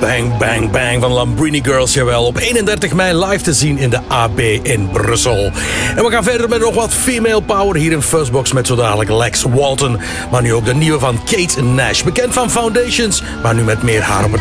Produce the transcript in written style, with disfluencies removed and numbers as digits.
Bang Bang Bang van Lambrini Girls, jawel. Op 31 mei live te zien in de AB in Brussel. En we gaan verder met nog wat female power hier in Fuzzbox met zo dadelijk Lex Walton. Maar nu ook de nieuwe van Kate Nash. Bekend van Foundations, maar nu met meer haar op het